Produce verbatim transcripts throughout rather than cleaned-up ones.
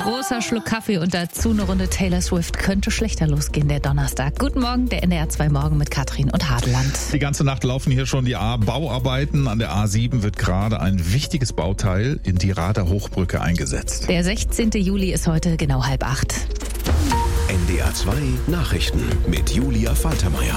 großer Schluck Kaffee und dazu eine Runde Taylor Swift. Könnte schlechter losgehen, der Donnerstag. Guten Morgen, der N D R zwei Morgen mit Katrin und Hadeland. Die ganze Nacht laufen hier schon die A-Bauarbeiten. An der A sieben wird gerade ein wichtiges Bauteil in die Rader Hochbrücke eingesetzt. Der sechzehnten Juli ist heute genau halb acht. N D R zwei Nachrichten mit Julia Faltermeier.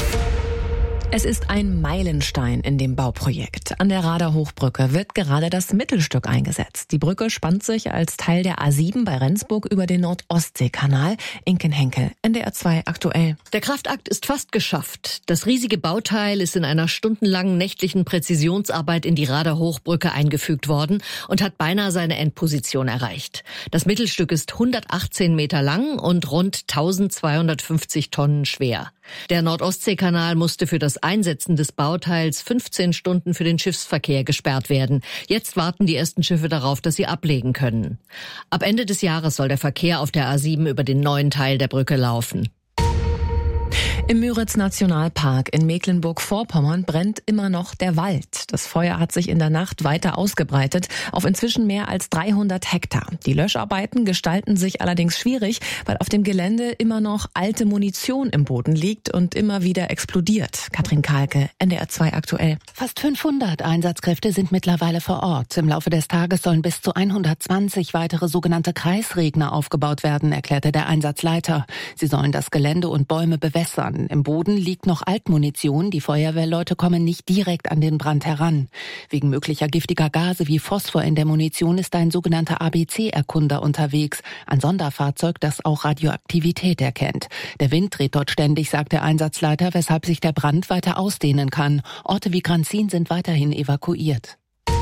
Es ist ein Meilenstein in dem Bauprojekt. An der Rader Hochbrücke wird gerade das Mittelstück eingesetzt. Die Brücke spannt sich als Teil der A sieben bei Rendsburg über den Nord-Ostsee-Kanal. Inken Henkel, N D R zwei aktuell. Der Kraftakt ist fast geschafft. Das riesige Bauteil ist in einer stundenlangen nächtlichen Präzisionsarbeit in die Rader Hochbrücke eingefügt worden und hat beinahe seine Endposition erreicht. Das Mittelstück ist hundertachtzehn Meter lang und rund tausendzweihundertfünfzig Tonnen schwer. Der Nord-Ostsee-Kanal musste für das Einsetzen des Bauteils fünfzehn Stunden für den Schiffsverkehr gesperrt werden. Jetzt warten die ersten Schiffe darauf, dass sie ablegen können. Ab Ende des Jahres soll der Verkehr auf der A sieben über den neuen Teil der Brücke laufen. Im Müritz-Nationalpark in Mecklenburg-Vorpommern brennt immer noch der Wald. Das Feuer hat sich in der Nacht weiter ausgebreitet auf inzwischen mehr als dreihundert Hektar. Die Löscharbeiten gestalten sich allerdings schwierig, weil auf dem Gelände immer noch alte Munition im Boden liegt und immer wieder explodiert. Katrin Kahlke, N D R zwei aktuell. Fast fünfhundert Einsatzkräfte sind mittlerweile vor Ort. Im Laufe des Tages sollen bis zu hundertzwanzig weitere sogenannte Kreisregner aufgebaut werden, erklärte der Einsatzleiter. Sie sollen das Gelände und Bäume bewässern. Im Boden liegt noch Altmunition. Die Feuerwehrleute kommen nicht direkt an den Brand heran. Wegen möglicher giftiger Gase wie Phosphor in der Munition ist ein sogenannter A B C-Erkunder unterwegs. Ein Sonderfahrzeug, das auch Radioaktivität erkennt. Der Wind dreht dort ständig, sagt der Einsatzleiter, weshalb sich der Brand weiter ausdehnen kann. Orte wie Granzin sind weiterhin evakuiert.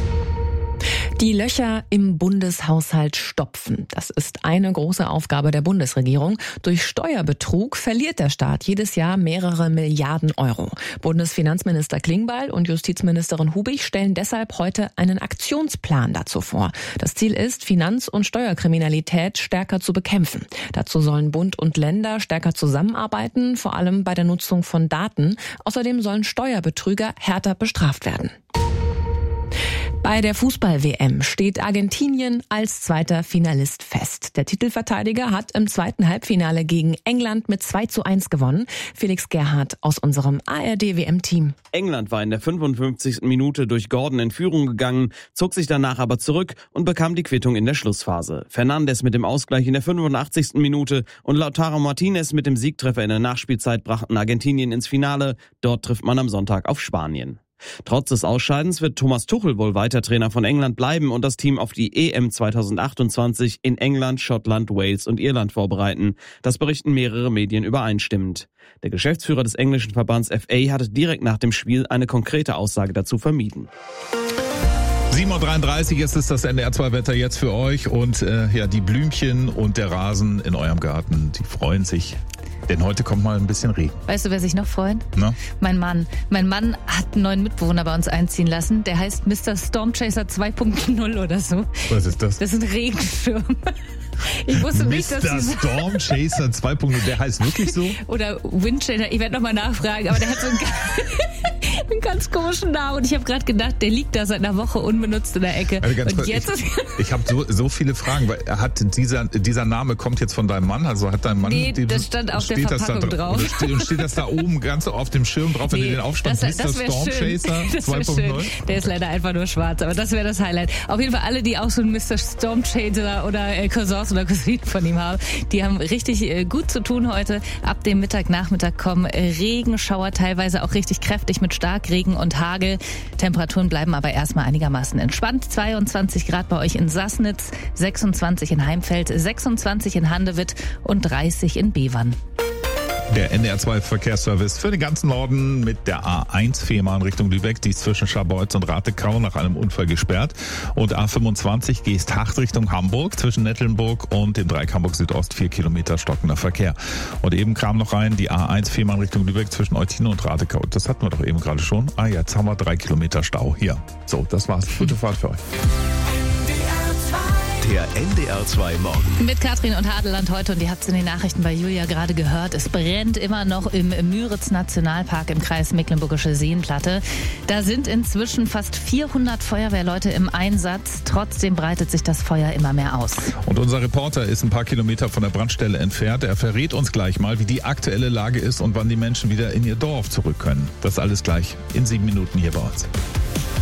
Die Löcher im Bundeshaushalt stopfen. Das ist eine große Aufgabe der Bundesregierung. Durch Steuerbetrug verliert der Staat jedes Jahr mehrere Milliarden Euro. Bundesfinanzminister Klingbeil und Justizministerin Hubig stellen deshalb heute einen Aktionsplan dazu vor. Das Ziel ist, Finanz- und Steuerkriminalität stärker zu bekämpfen. Dazu sollen Bund und Länder stärker zusammenarbeiten, vor allem bei der Nutzung von Daten. Außerdem sollen Steuerbetrüger härter bestraft werden. Bei der Fußball-W M steht Argentinien als zweiter Finalist fest. Der Titelverteidiger hat im zweiten Halbfinale gegen England mit zwei zu eins gewonnen. Felix Gerhardt aus unserem A R D-W M-Team. England war in der fünfundfünfzigsten Minute durch Gordon in Führung gegangen, zog sich danach aber zurück und bekam die Quittung in der Schlussphase. Fernandes mit dem Ausgleich in der fünfundachtzigsten Minute und Lautaro Martinez mit dem Siegtreffer in der Nachspielzeit brachten Argentinien ins Finale. Dort trifft man am Sonntag auf Spanien. Trotz des Ausscheidens wird Thomas Tuchel wohl weiter Trainer von England bleiben und das Team auf die E M zweitausendachtundzwanzig in England, Schottland, Wales und Irland vorbereiten. Das berichten mehrere Medien übereinstimmend. Der Geschäftsführer des englischen Verbands F A hatte direkt nach dem Spiel eine konkrete Aussage dazu vermieden. sieben Uhr dreiunddreißig ist es das N D R zwei Wetter jetzt für euch und äh, ja, die Blümchen und der Rasen in eurem Garten, die freuen sich. Denn heute kommt mal ein bisschen Regen. Weißt du, wer sich noch freut? Na? Mein Mann. Mein Mann hat einen neuen Mitbewohner bei uns einziehen lassen. Der heißt Mister Stormchaser zwei Punkt null oder so. Was ist das? Das ist ein Regenschirm. Ich wusste nicht, dass Mister Stormchaser zwei Punkt null, der heißt wirklich so? Oder Windchaser, ich werde nochmal nachfragen, aber der hat so einen, einen ganz komischen Namen. Und ich habe gerade gedacht, der liegt da seit einer Woche unbenutzt in der Ecke. Also ganz und kurz, jetzt ich ich habe so, so viele Fragen, weil hat dieser, dieser Name kommt jetzt von deinem Mann? Also hat dein Mann... Nee, die, das stand auf der Verpackung da drauf. Oder steht, und steht das da oben ganz auf dem Schirm drauf, wenn Nee, ihr den aufspannt? das, das Mister Stormchaser zwei Punkt null? Der ist leider einfach nur schwarz, aber das wäre das Highlight. Auf jeden Fall alle, die auch so einen Mister Stormchaser oder äh, Cousins oder Cousinen von ihm haben, die haben richtig äh, gut zu tun heute. Ab dem Mittag, Nachmittag kommen äh, Regenschauer, teilweise auch richtig kräftig mit Starkregen und Hagel. Temperaturen bleiben aber erstmal einigermaßen entspannt. zweiundzwanzig Grad bei euch in Sassnitz, sechsundzwanzig in Heimfeld, sechsundzwanzig in Handewitt und dreißig in Bevern. Der N D R zwei Verkehrsservice für den ganzen Norden mit der A eins Fehmarn Richtung Lübeck. Die ist zwischen Scharbeutz und Ratekau nach einem Unfall gesperrt. Und A fünfundzwanzig Geesthacht Richtung Hamburg zwischen Nettelnburg und dem Dreieck Hamburg Südost. Vier Kilometer stockender Verkehr. Und eben kam noch rein die A eins Fehmarn Richtung Lübeck zwischen Eutin und Ratekau. Das hatten wir doch eben gerade schon. Ah, jetzt haben wir drei Kilometer Stau hier. So, das war's. Gute Fahrt für euch. Der N D R zwei Morgen. Mit Katrin und Hadeland heute, und ihr habt es in den Nachrichten bei Julia gerade gehört, es brennt immer noch im Müritz-Nationalpark im Kreis Mecklenburgische Seenplatte. Da sind inzwischen fast vierhundert Feuerwehrleute im Einsatz. Trotzdem breitet sich das Feuer immer mehr aus. Und unser Reporter ist ein paar Kilometer von der Brandstelle entfernt. Er verrät uns gleich mal, wie die aktuelle Lage ist und wann die Menschen wieder in ihr Dorf zurück können. Das alles gleich in sieben Minuten hier bei uns.